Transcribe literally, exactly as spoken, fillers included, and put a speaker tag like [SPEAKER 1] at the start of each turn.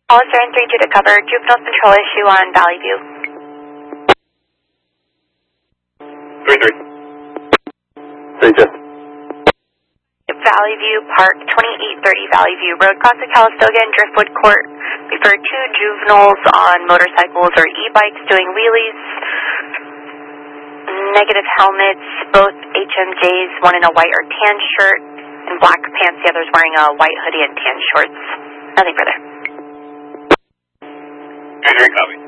[SPEAKER 1] Hollister and three two to cover, juvenile control issue on Valley View.
[SPEAKER 2] three three. three two.
[SPEAKER 1] Valley View Park, twenty-eight thirty Valley View Road, cross the Calistoga and Driftwood Court. Refer two juveniles on motorcycles or e-bikes doing wheelies. Negative helmets, both H M Js, one in a white or tan shirt and black pants, the other's wearing a white hoodie and tan shorts. Nothing further.
[SPEAKER 2] three three, copy.